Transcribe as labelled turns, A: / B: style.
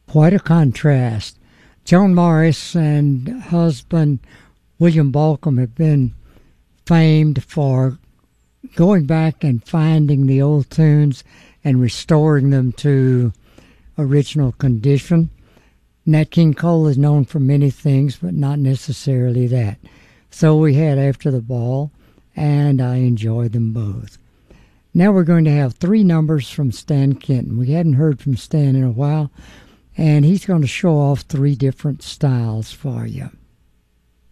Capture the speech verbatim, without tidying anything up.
A: Quite a contrast. Joan Morris and husband William Balcom have been famed for going back and finding the old tunes and restoring them to original condition. Nat King Cole is known for many things, but not necessarily that. So we had After the Ball, and I enjoyed them both. Now we're going to have three numbers from Stan Kenton. We hadn't heard from Stan in a while, and he's going to show off three different styles for you.